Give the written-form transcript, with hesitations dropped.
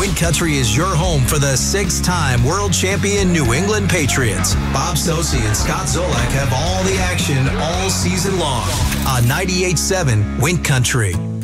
Wind Country is your home for the 6-time world champion New England Patriots. Bob Socci and Scott Zolak have all the action all season long on 98.7 Wind Country.